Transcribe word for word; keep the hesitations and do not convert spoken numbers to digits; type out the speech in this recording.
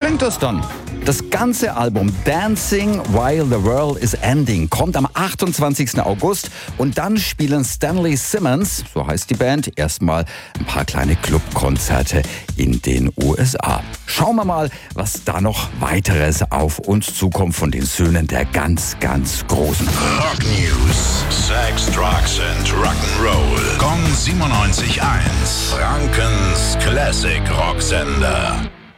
klingt das dann? Das ganze Album Dancing While the World is Ending kommt am achtundzwanzigsten August und dann spielen Stanley Simmons, so heißt die Band, erstmal ein paar kleine Clubkonzerte in den U S A. Schauen wir mal, was da noch weiteres auf uns zukommt von den Söhnen der ganz, ganz Großen. Rock News: Sex, Drugs and Rock'n'Roll. Gong siebenundneunzig Komma eins. Frankens Classic Rocksender.